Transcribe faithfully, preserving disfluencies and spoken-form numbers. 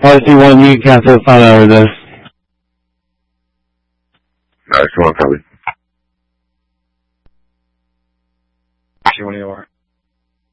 R C one, you cancel the final over this. R C one, copy. R C one, you are.